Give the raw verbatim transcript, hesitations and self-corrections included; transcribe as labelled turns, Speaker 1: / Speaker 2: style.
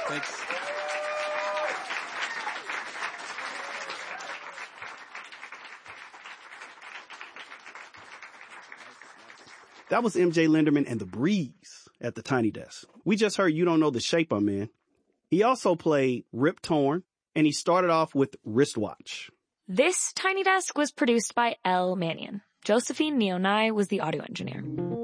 Speaker 1: Thanks.
Speaker 2: That was M J Lenderman and the Breeze at the Tiny Desk. We just heard You Don't Know the Shape I'm In. He also played Rip Torn, and he started off with Wristwatch.
Speaker 3: This Tiny Desk was produced by Elle Mannion. Josephine Nionai was the audio engineer.